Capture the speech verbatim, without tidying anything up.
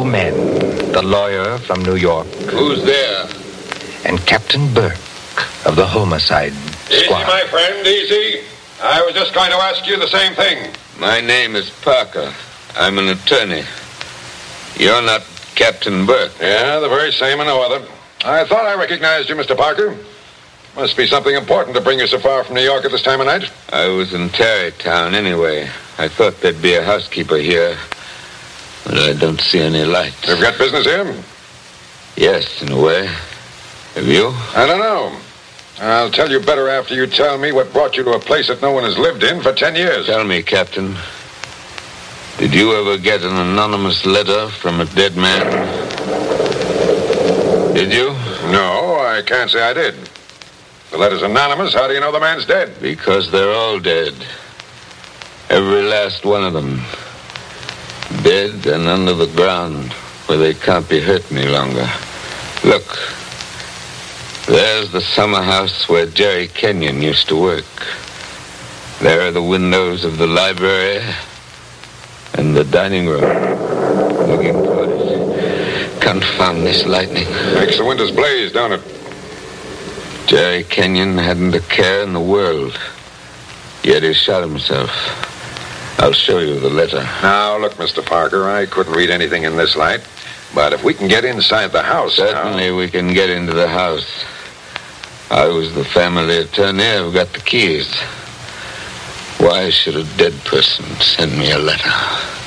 men, the lawyer from New York. Who's there? And Captain Burke of the homicide squad. Easy, my friend, easy. I was just going to ask you the same thing. My name is Parker. I'm an attorney. You're not Captain Burke. Yeah, the very same and no other. I thought I recognized you, Mister Parker. Must be something important to bring you so far from New York at this time of night. I was in Tarrytown anyway. I thought there'd be a housekeeper here, but I don't see any lights. You've got business here? Yes, in a way. Have you? I don't know. I'll tell you better after you tell me what brought you to a place that no one has lived in for ten years. Tell me, Captain. Did you ever get an anonymous letter from a dead man? Did you? No, I can't say I did. The letter's anonymous. How do you know the man's dead? Because they're all dead. Every last one of them. Dead and under the ground, where they can't be hurt any longer. Look. There's the summer house where Jerry Kenyon used to work. There are the windows of the library and the dining room. Looking for it. Confound this lightning. Makes the windows blaze, don't it? Jerry Kenyon hadn't a care in the world. Yet he shot himself. I'll show you the letter. Now, look, Mister Parker, I couldn't read anything in this light. But if we can get inside the house... Certainly now... we can get into the house. I was the family attorney. I've got the keys. Why should a dead person send me a letter?